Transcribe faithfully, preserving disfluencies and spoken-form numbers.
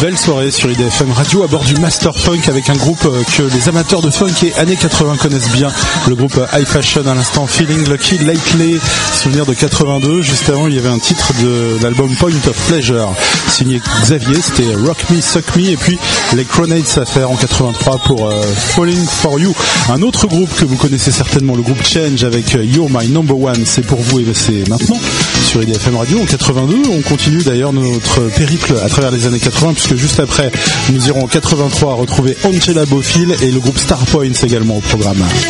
belle soirée sur I D F M Radio à bord du Master Funk avec un groupe que les amateurs de funk et années quatre-vingts connaissent bien, le groupe High Fashion. À l'instant Feeling Lucky Lately, souvenir de quatre-vingt-deux. Juste avant il y avait un titre de l'album Point of Pleasure signé Xavier, c'était Rock Me Suck Me, et puis les Cronades Affair en quatre-vingt-trois pour euh, Falling For You. Un autre groupe que vous connaissez certainement, le groupe Change avec You're My Number One, c'est pour vous et c'est maintenant sur I D F M Radio en quatre-vingt-deux. On continue d'ailleurs notre périple à travers les années quatre-vingts, puisque juste après nous irons en quatre-vingt-trois retrouver Angela Bofill et le groupe Starpoints également au programme.